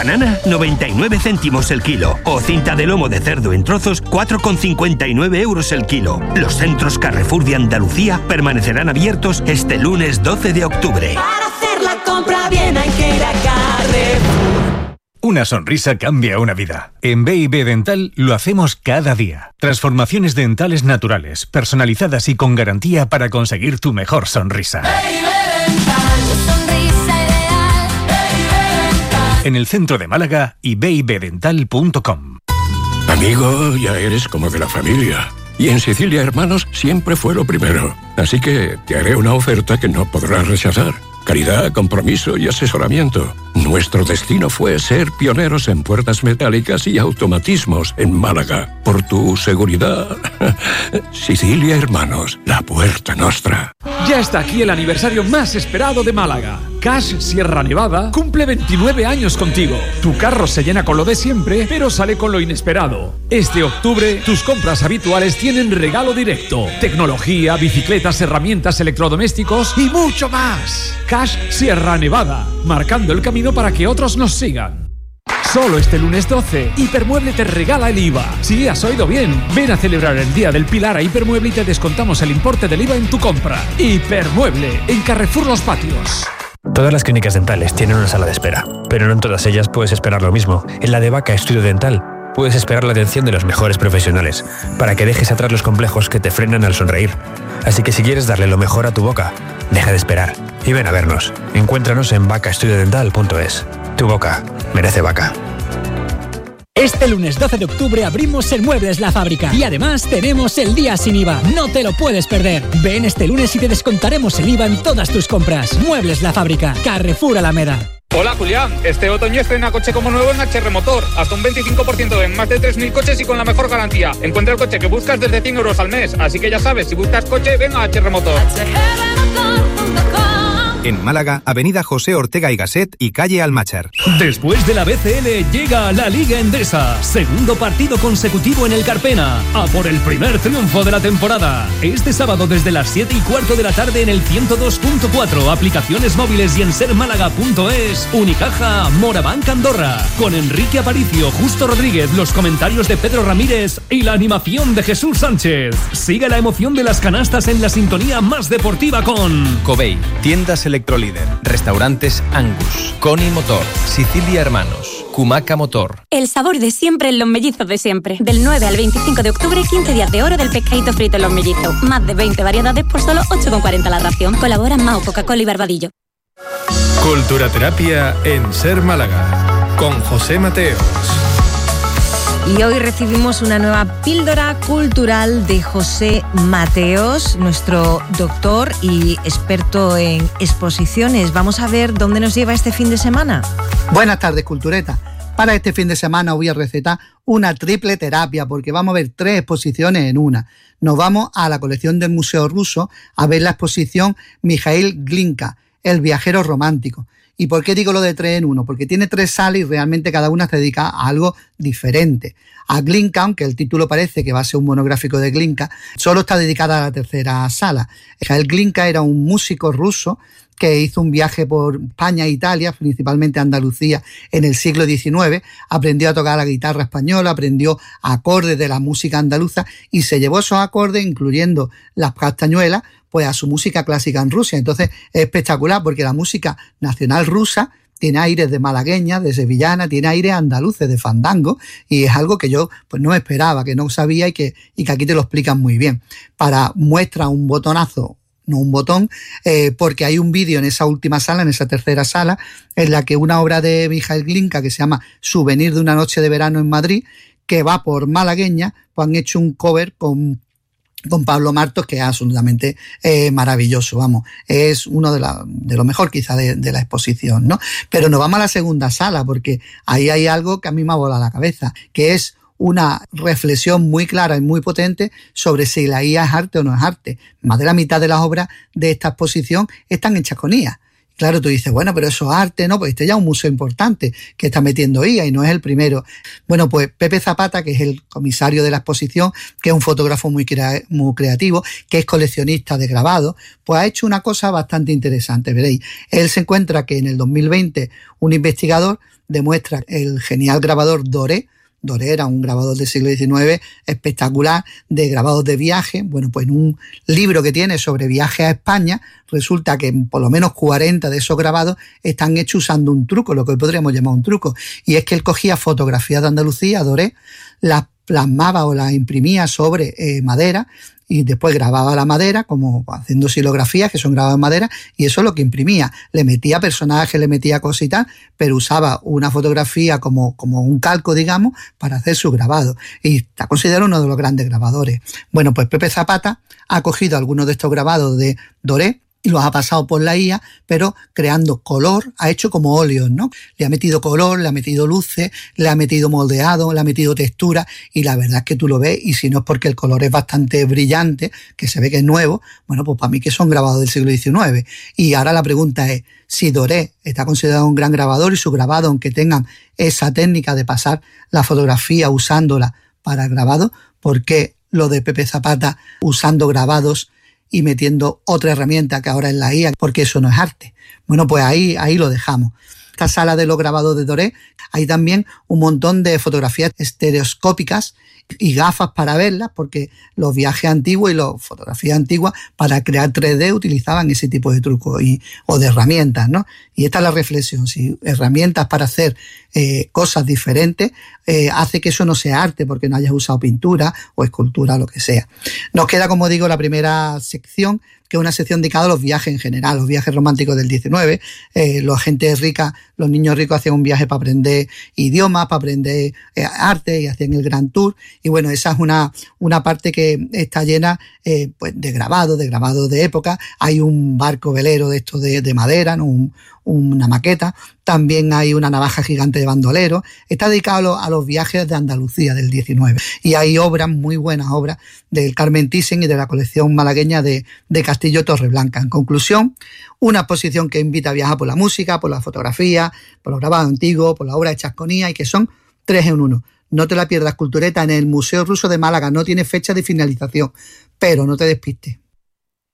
Banana, 99 céntimos el kilo. O cinta de lomo de cerdo en trozos, 4,59 euros el kilo. Los centros Carrefour de Andalucía permanecerán abiertos este lunes 12 de octubre. Para hacer la compra bien hay que ir a Carrefour. Una sonrisa cambia una vida. En B&B Dental lo hacemos cada día. Transformaciones dentales naturales, personalizadas y con garantía para conseguir tu mejor sonrisa. En el centro de Málaga y bibdental.com. Amigo, ya eres como de la familia. Y en Sicilia Hermanos siempre fue lo primero. Así que te haré una oferta que no podrás rechazar. Calidad, compromiso y asesoramiento. Nuestro destino fue ser pioneros en puertas metálicas y automatismos en Málaga. Por tu seguridad. Sicilia Hermanos, la puerta nostra. Ya está aquí el aniversario más esperado de Málaga. Cash Sierra Nevada cumple 29 años contigo. Tu carro se llena con lo de siempre, pero sale con lo inesperado. Este octubre, tus compras habituales tienen regalo directo. Tecnología, bicicletas, herramientas, electrodomésticos y mucho más. Cash Sierra Nevada, marcando el camino para que otros nos sigan. Solo este lunes 12, Hipermueble te regala el IVA. Sí, has oído bien. Ven a celebrar el Día del Pilar a Hipermueble y te descontamos el importe del IVA en tu compra. Hipermueble, en Carrefour Los Patios. Todas las clínicas dentales tienen una sala de espera, pero no en todas ellas puedes esperar lo mismo. En la de Vaca Estudio Dental puedes esperar la atención de los mejores profesionales para que dejes atrás los complejos que te frenan al sonreír. Así que si quieres darle lo mejor a tu boca, deja de esperar y ven a vernos. Encuéntranos en vacaestudiodental.es. Tu boca merece Vaca. Este lunes 12 de octubre abrimos en Muebles La Fábrica y además tenemos el día sin IVA. No te lo puedes perder. Ven este lunes y te descontaremos el IVA en todas tus compras. Muebles La Fábrica, Carrefour Alameda. Hola Julián, este otoño estrena coche como nuevo en HR Motor, hasta un 25% en más de 3.000 coches y con la mejor garantía. Encuentra el coche que buscas desde 100 euros al mes, así que ya sabes, si buscas coche, ven a HR Motor. En Málaga, Avenida José Ortega y Gasset y calle Almáchar. Después de la BCL llega la Liga Endesa. Segundo partido consecutivo en el Carpena. A por el primer triunfo de la temporada. Este sábado desde las 7:15 de la tarde en el 102.4. Aplicaciones móviles y en sermálaga.es. Unicaja, Morabanc Andorra. Con Enrique Aparicio, Justo Rodríguez, los comentarios de Pedro Ramírez y la animación de Jesús Sánchez. Sigue la emoción de las canastas en la sintonía más deportiva con Covey, tiendas Electrolíder, restaurantes Angus, Coni Motor, Sicilia Hermanos, Cumaca Motor. El sabor de siempre en Los Mellizos de siempre. Del 9 al 25 de octubre, 15 días de oro del pescadito frito en Los Mellizos. Más de 20 variedades por solo 8,40 la ración. Colaboran Mao, Coca-Cola y Barbadillo. Culturaterapia en Ser Málaga, con José Mateos. Y hoy recibimos una nueva píldora cultural de José Mateos, nuestro doctor y experto en exposiciones. Vamos a ver dónde nos lleva este fin de semana. Buenas tardes, cultureta. Para este fin de semana os voy a recetar una triple terapia porque vamos a ver 3 exposiciones en una. Nos vamos a la colección del Museo Ruso a ver la exposición Mikhail Glinka, el viajero romántico. ¿Y por qué digo lo de 3 en 1? Porque tiene 3 salas y realmente cada una se dedica a algo diferente. A Glinka, aunque el título parece que va a ser un monográfico de Glinka, solo está dedicada a la tercera sala. Mikhail Glinka era un músico ruso que hizo un viaje por España e Italia, principalmente Andalucía, en el siglo XIX, aprendió a tocar la guitarra española, aprendió acordes de la música andaluza y se llevó esos acordes, incluyendo las castañuelas, pues a su música clásica en Rusia. Entonces es espectacular porque la música nacional rusa tiene aires de malagueña, de sevillana, tiene aires andaluces, de fandango, y es algo que yo pues no me esperaba, que no sabía y que aquí te lo explican muy bien. Para muestra un botonazo, no un botón, porque hay un vídeo en esa última sala, en esa tercera sala, en la que una obra de Mikhail Glinka que se llama Souvenir de una noche de verano en Madrid, que va por malagueña, pues han hecho un cover con Pablo Martos, que es absolutamente maravilloso, vamos, es uno de lo mejor quizá de la exposición, ¿no? Pero nos vamos a la segunda sala, porque ahí hay algo que a mí me ha volado la cabeza, que es una reflexión muy clara y muy potente sobre si la IA es arte o no es arte. Más de la mitad de las obras de esta exposición están hechas con IA. Claro, tú dices, bueno, pero eso es arte, ¿no? Pues este ya es un museo importante que está metiendo IA y no es el primero. Bueno, pues Pepe Zapata, que es el comisario de la exposición, que es un fotógrafo muy creativo, que es coleccionista de grabados, pues ha hecho una cosa bastante interesante, veréis. Él se encuentra que en el 2020 un investigador demuestra el genial grabador Doré. Doré era un grabador del siglo XIX espectacular, de grabados de viaje. Bueno, pues en un libro que tiene sobre viajes a España, resulta que por lo menos 40 de esos grabados están hechos usando un truco, lo que hoy podríamos llamar un truco. Y es que él cogía fotografías de Andalucía, Doré, las plasmaba o las imprimía sobre madera, y después grababa la madera, como haciendo xilografías, que son grabados en madera, y eso es lo que imprimía. Le metía personajes, le metía cositas, pero usaba una fotografía como un calco, digamos, para hacer su grabado. Y está considerado uno de los grandes grabadores. Bueno, pues Pepe Zapata ha cogido algunos de estos grabados de Doré y los ha pasado por la IA, pero creando color, ha hecho como óleos, ¿no? Le ha metido color, le ha metido luces, le ha metido moldeado, le ha metido textura, y la verdad es que tú lo ves, y si no es porque el color es bastante brillante, que se ve que es nuevo, bueno, pues para mí que son grabados del siglo XIX. Y ahora la pregunta es, si Doré está considerado un gran grabador y su grabado, aunque tengan esa técnica de pasar la fotografía usándola para el grabado, ¿por qué lo de Pepe Zapata usando grabados y metiendo otra herramienta que ahora es la IA, porque eso no es arte? Bueno, pues ahí lo dejamos. Esta sala de los grabados de Doré, hay también un montón de fotografías estereoscópicas y gafas para verlas, porque los viajes antiguos y las fotografías antiguas para crear 3D utilizaban ese tipo de trucos o de herramientas, ¿no? Y esta es la reflexión, si herramientas para hacer cosas diferentes hace que eso no sea arte porque no hayas usado pintura o escultura o lo que sea. Nos queda, como digo, la primera sección, que es una sección dedicada a los viajes en general, los viajes románticos del 19. La gente rica, los niños ricos hacían un viaje para aprender idiomas, para aprender arte, y hacían el Grand Tour. Y bueno, esa es una parte que está llena pues de grabados de época. Hay un barco velero de estos de madera, ¿no? Una maqueta. También hay una navaja gigante de bandolero. Está dedicado a los viajes de Andalucía del 19. Y hay obras, muy buenas obras, del Carmen Thyssen y de la colección malagueña de Castillo Torreblanca. En conclusión, una exposición que invita a viajar por la música, por la fotografía, por los grabados antiguos, por la obra de Chasconía, y que son 3 en 1. No te la pierdas, Cultureta, en el Museo Ruso de Málaga. No tiene fecha de finalización, pero no te despistes.